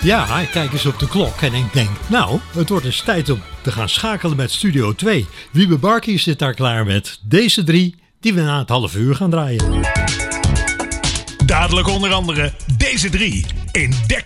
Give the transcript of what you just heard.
Ja, ik kijk eens op de klok en ik denk, nou, het wordt eens tijd om te gaan schakelen met Studio 2. Wiebe Barkie zit daar klaar met deze 3 die we na het half uur gaan draaien. Dadelijk onder andere deze 3 in